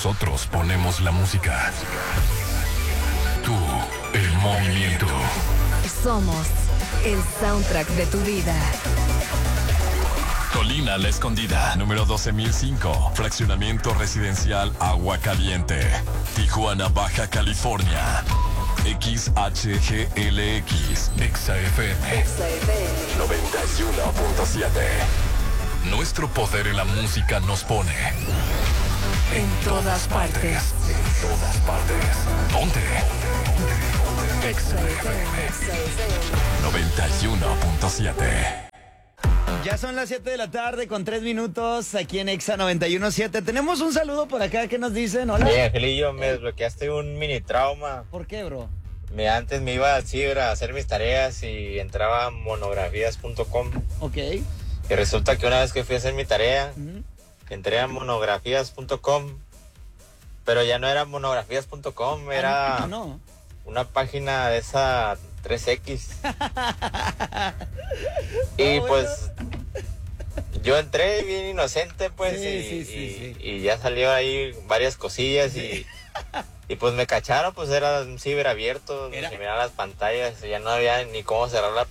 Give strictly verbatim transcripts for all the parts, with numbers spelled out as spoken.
Nosotros ponemos la música. Tú, el movimiento. Somos el soundtrack de tu vida. Colina La Escondida, número doce mil cinco. Fraccionamiento residencial Agua Caliente. Tijuana, Baja California. X H G L X. Exa F M. Exa F M. noventa y uno punto siete. Nuestro poder en la música nos pone En todas partes. En todas partes. ¿Dónde? Exa F M. noventa y uno punto siete. Ya son las siete de la tarde con tres minutos aquí en Exa noventa y uno punto siete. Tenemos un saludo por acá. ¿Qué nos dicen? Hola. Oye, Angelillo, me desbloqueaste un mini trauma. ¿Por qué, bro? Me, antes me iba al ciber a hacer mis tareas y entraba a monografías punto com. Ok. Y resulta que una vez que fui a hacer mi tarea, Uh-huh. entré a monografías punto com, pero ya no era monografías punto com, era Ah, no. una página de esa tres equis. Y bueno. pues yo entré bien inocente, pues, Sí, y, sí, sí, y- sí. y ya salió ahí varias cosillas y, y pues me cacharon, pues era un ciber abierto, donde Era- se miraban las pantallas, y ya no había ni cómo cerrar la,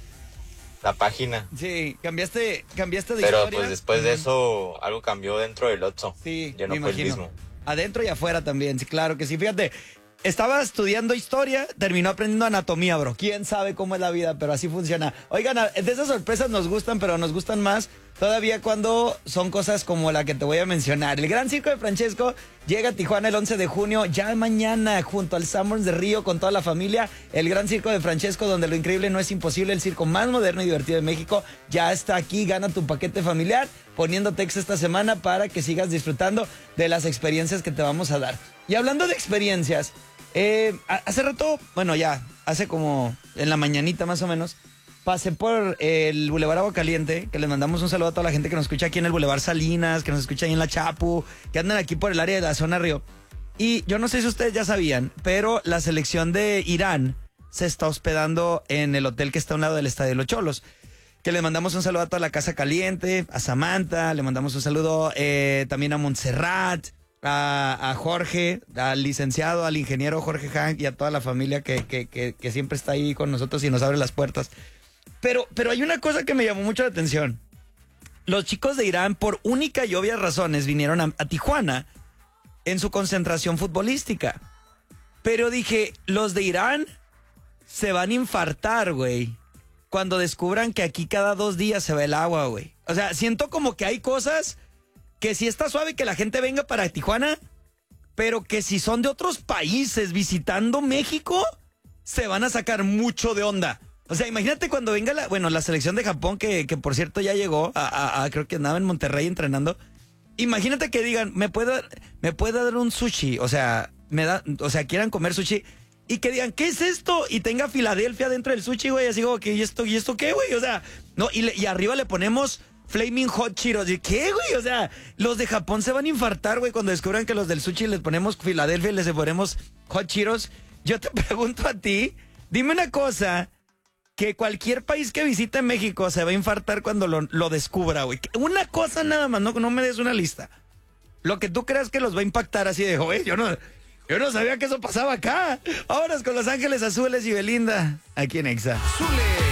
la página. Sí, cambiaste, cambiaste de Pero historia. pues después de Ujú. eso algo cambió dentro del Otso. Sí, ya no me fue el imagino. mismo. Adentro y afuera también, sí, claro que sí. Fíjate, estaba estudiando historia, terminó aprendiendo anatomía, bro. Quién sabe cómo es la vida, pero así funciona. Oigan, a- de esas sorpresas nos gustan, pero nos gustan más todavía cuando son cosas como la que te voy a mencionar. El Gran Circo de Francesco llega a Tijuana el once de junio, ya mañana, junto al Sanborns de Río, con toda la familia. El Gran Circo de Francesco, donde lo increíble no es imposible, el circo más moderno y divertido de México, ya está aquí. Gana tu paquete familiar poniéndote ex esta semana para que sigas disfrutando de las experiencias que te vamos a dar. Y hablando de experiencias, eh, a- hace rato, bueno, ya, hace como en la mañanita más o menos, pasé por el Boulevard Agua Caliente, que les mandamos un saludo a toda la gente que nos escucha aquí en el Boulevard Salinas, que nos escucha ahí en la Chapu, que andan aquí por el área de la zona Río. Y yo no sé si ustedes ya sabían, pero la selección de Irán se está hospedando en el hotel que está a un lado del Estadio de los Cholos. Que le mandamos un saludo a toda la Casa Caliente, a Samantha, le mandamos un saludo eh, también a Montserrat, a, a Jorge, al licenciado, al ingeniero Jorge Hank y a toda la familia que, que, que, que siempre está ahí con nosotros y nos abre las puertas. Pero, pero hay una cosa que me llamó mucho la atención. Los chicos de Irán, por única y obvias razones, vinieron a, a Tijuana en su concentración futbolística. Pero dije, los de Irán se van a infartar, güey, cuando descubran que aquí cada dos días se va el agua, güey. O sea, siento como que hay cosas que sí está suave que la gente venga para Tijuana, pero que si son de otros países visitando México, se van a sacar mucho de onda. O sea, imagínate cuando venga la, bueno, la selección de Japón, que, que por cierto ya llegó, a, a- a- creo que andaba en Monterrey entrenando. Imagínate que digan, ¿me puede, me puede dar un sushi? O sea, me da, o sea, quieran comer sushi y que digan, ¿qué es esto? Y tenga Filadelfia dentro del sushi, güey, así como que, ¿y esto, y esto qué, güey? O sea, no, y, le- y arriba le ponemos Flaming Hot Cheetos. ¿Y qué, güey? O sea, los de Japón se van a infartar, güey, cuando descubran que los del sushi les ponemos Filadelfia y les ponemos Hot Cheetos. Yo te pregunto a ti, dime una cosa, que cualquier país que visite México se va a infartar cuando lo, lo descubra, güey. Una cosa nada más, no, no me des una lista. Lo que tú creas que los va a impactar así de, güey, yo no, yo no sabía que eso pasaba acá. Ahora es con Los Ángeles Azules y Belinda, aquí en Exa. Zule.